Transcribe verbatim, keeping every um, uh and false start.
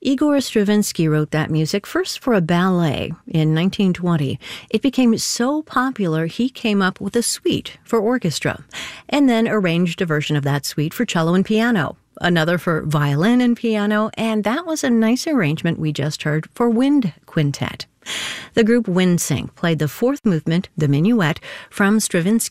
Igor Stravinsky wrote that music first for a ballet in nineteen twenty. It became so popular he came up with a suite for orchestra, and then arranged a version of that suite for cello and piano, another for violin and piano, and that was a nice arrangement we just heard for wind quintet. The group WindSync played the fourth movement, the Minuet, from Stravinsky